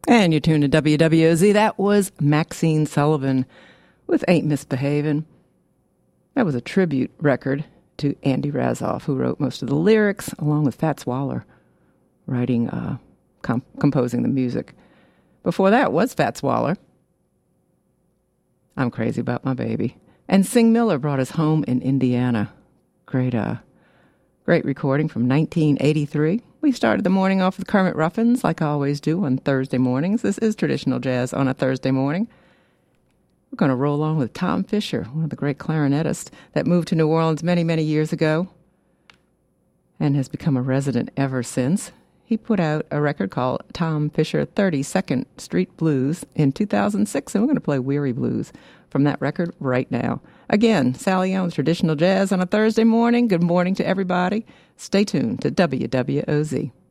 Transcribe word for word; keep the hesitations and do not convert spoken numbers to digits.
And you're tuned to W W O Z. That was Maxine Sullivan with Ain't Misbehavin'. That was a tribute record to Andy Razzoff, who wrote most of the lyrics, along with Fats Waller, writing, uh, comp- composing the music. Before that was Fats Waller. I'm Crazy About My Baby. And Sing Miller brought us Home in Indiana. Great, uh, great recording from nineteen eighty-three. We started the morning off with Kermit Ruffins, like I always do on Thursday mornings. This is traditional jazz on a Thursday morning. We're going to roll on with Tom Fisher, one of the great clarinetists that moved to New Orleans many, many years ago and has become a resident ever since. He put out a record called Tom Fisher thirty-second Street Blues in two thousand six, and we're going to play Weary Blues from that record right now. Again, Sally Young's Traditional Jazz on a Thursday morning. Good morning to everybody. Stay tuned to W W O Z.